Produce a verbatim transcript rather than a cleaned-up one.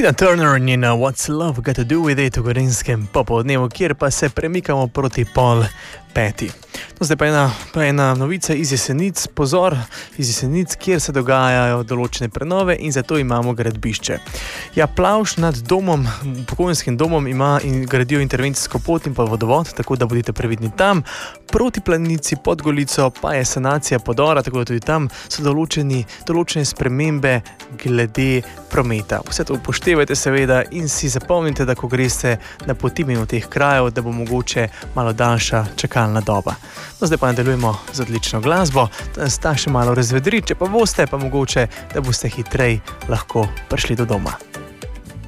Tina Turner in What's Love Got to Do With It v Gorenjskem popoldnevu, kjer pa se premikamo proti pol peti. No, zdaj pa ena, pa ena novica iz Jesenic, pozor, iz Jesenic, kjer se dogajajo določene prenove in zato imamo gradbišče. Ja, Plavž nad domom, pokojninskim domom ima in gradijo intervencijsko pot in pa vodovod, tako da bodite previdni tam. Proti Planici pod Golico pa je sanacija podora, tako da tudi tam so določeni, določene spremembe glede prometa. Vse to upoštevajte seveda in si zapomnite, da ko greste na poti mimo teh krajev, da bo mogoče malo daljša čakalna doba. No, zdaj pa nadaljujemo z odlično glasbo, da nas ta še malo razvedri, če pa boste, pa mogoče, da boste hitrej lahko prišli do doma.